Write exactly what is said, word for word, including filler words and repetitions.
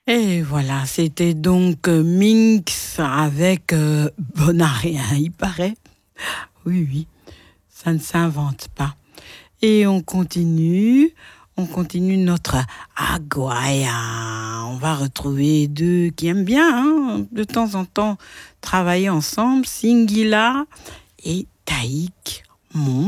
Et voilà, c'était donc euh, Minx avec euh, Bonarien, il paraît. Oui, oui, ça ne s'invente pas. Et on continue, on continue notre Aguaya. On va retrouver deux qui aiment bien, hein, de temps en temps, travailler ensemble, Singila et Taïk Mon.